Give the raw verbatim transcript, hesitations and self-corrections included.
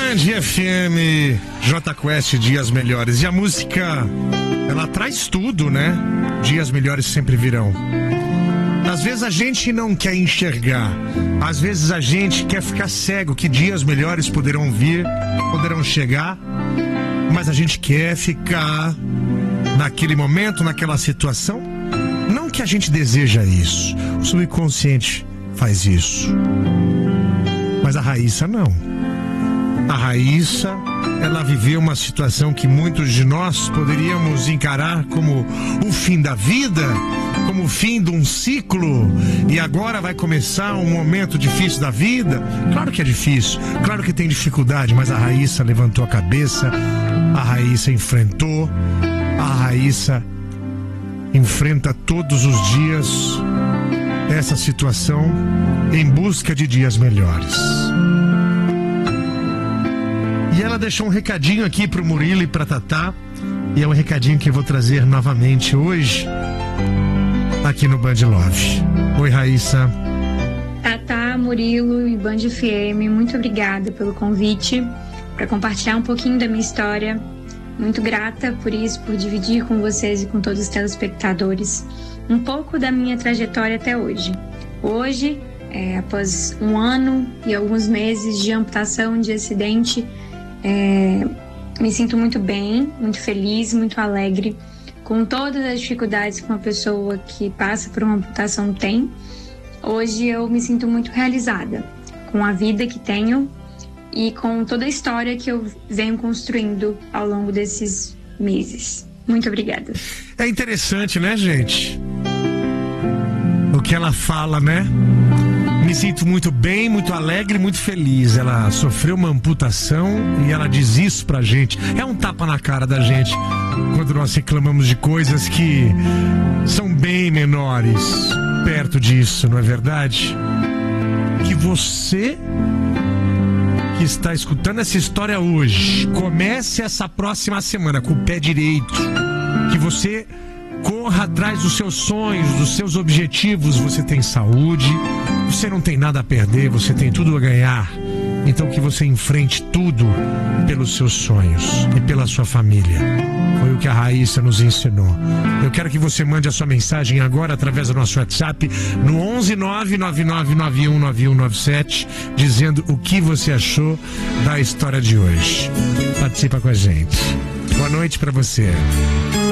Band F M, J Quest, Dias Melhores. E a música, ela traz tudo, né? Dias melhores sempre virão. Às vezes a gente não quer enxergar, às vezes a gente quer ficar cego, que dias melhores poderão vir, poderão chegar, mas a gente quer ficar naquele momento, naquela situação. Não que a gente deseja isso, o subconsciente faz isso, mas a Raíssa não. A Raíssa, ela viveu uma situação que muitos de nós poderíamos encarar como o fim da vida, como o fim de um ciclo, e agora vai começar um momento difícil da vida. Claro que é difícil, claro que tem dificuldade, mas a Raíssa levantou a cabeça, a Raíssa enfrentou, a Raíssa enfrenta todos os dias essa situação em busca de dias melhores. E ela deixou um recadinho aqui pro Murilo e pra Tatá, e é um recadinho que eu vou trazer novamente hoje aqui no Band Love. Oi, Raíssa. Tatá, Murilo e Band F M, muito obrigada pelo convite para compartilhar um pouquinho da minha história. Muito grata por isso, por dividir com vocês e com todos os telespectadores um pouco da minha trajetória até hoje. Hoje, é, após um ano e alguns meses de amputação, de acidente, é, me sinto muito bem, muito feliz, muito alegre com todas as dificuldades que uma pessoa que passa por uma amputação tem. Hoje eu me sinto muito realizada com a vida que tenho e com toda a história que eu venho construindo ao longo desses meses. Muito obrigada. É interessante, né, gente? O que ela fala, né? Me sinto muito bem, muito alegre, muito feliz. Ela sofreu uma amputação e ela diz isso pra gente. É um tapa na cara da gente quando nós reclamamos de coisas que são bem menores perto disso, não é verdade? Que você que está escutando essa história hoje comece essa próxima semana com o pé direito, que você corra atrás dos seus sonhos, dos seus objetivos. Você tem saúde, você não tem nada a perder, você tem tudo a ganhar. Então que você enfrente tudo pelos seus sonhos e pela sua família. Foi o que a Raíssa nos ensinou. Eu quero que você mande a sua mensagem agora através do nosso WhatsApp no onze nove nove nove nove um nove um nove sete, dizendo o que você achou da história de hoje. Participa com a gente. Boa noite pra você.